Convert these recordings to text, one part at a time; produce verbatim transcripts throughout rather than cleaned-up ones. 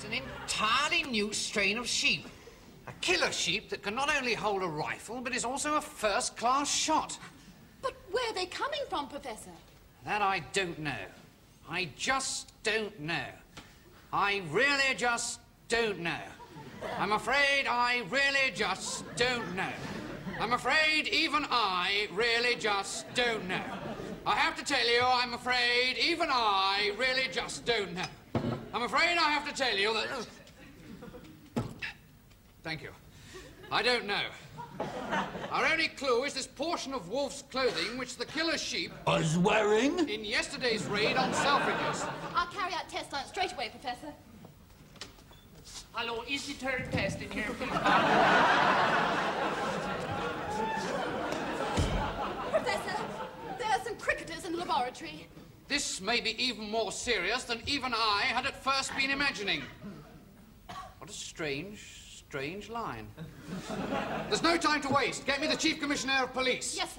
an entirely new strain of sheep. A killer sheep that can not only hold a rifle, but is also a first-class shot. But where are they coming from, Professor? That I don't know. I just don't know. I really just don't know. I'm afraid I really just don't know. I'm afraid even I really just don't know. I have to tell you, I'm afraid even I really just don't know. I'm afraid I have to tell you that... Thank you. I don't know. Our only clue is this portion of Wolf's clothing which the killer sheep... was wearing? ...in yesterday's raid on Selfridges. I'll carry out tests on it straight away, Professor. Hello, easy turn test in here, please. Professor, there are some cricketers in the laboratory. This may be even more serious than even I had at first been imagining. What a strange, strange line. There's no time to waste. Get me the Chief Commissioner of Police. Yes, sir.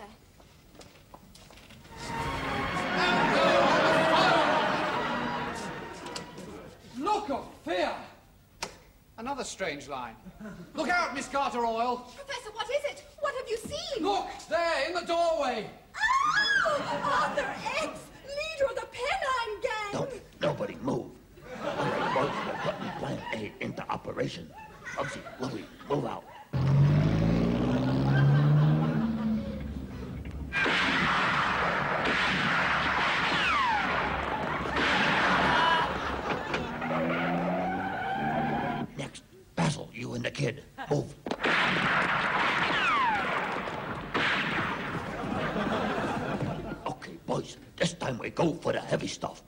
Look of fear! Another strange line. Look out, Miss Carter Oil. Professor, what is it? What have you seen? Look, there, in the doorway. Oh! Arthur X, leader of the Pennine Gang! Don't nobody move. Okay, boys, we're putting Plan A into operation. Bugsy, Louie, move out. Next, Basil, you and the kid, move. Okay, boys, this time we go for the heavy stuff.